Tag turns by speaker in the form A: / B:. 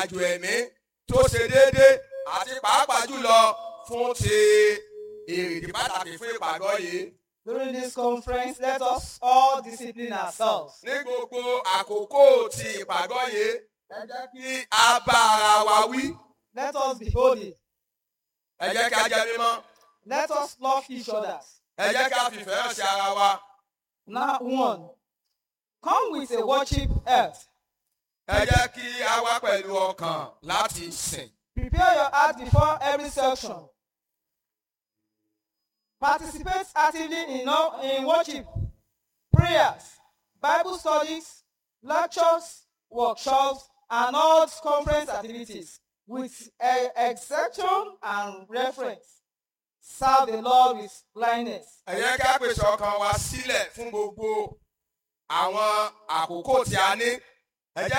A: àjò ẹ̀mí tó ṣe déédéé àti pàápàá jùlọ fún ti èrèdí pàtàkì fún ìpàgọ́ yìí.
B: During this conference, let us all discipline ourselves.
A: Ní gbogbo àkókò ti ìpàgọ́ yìí, ẹ jẹ́ kí a bá ara wa wí.
B: Let us be holy.
A: Ẹ jẹ́ kí a jẹ́ mímọ́.
B: Let us love each other.
A: Ẹ jẹ́ kí a fìfẹ́ hàn sí ara wa.
B: Now, one, come with a worship heart.
A: Ẹ jẹ́ kí a wá pẹ̀lú ọkàn láti sìn.
B: Prepare your heart before every section. Participate actively in worship, prayers, Bible studies, lectures, workshops, and all conference activities with exception and reference. Serve the Lord with blindness.
A: Ẹ jẹ́ kí a pèsè ọkàn wa sílẹ̀ fún gbogbo àwọn àkókò tí a ní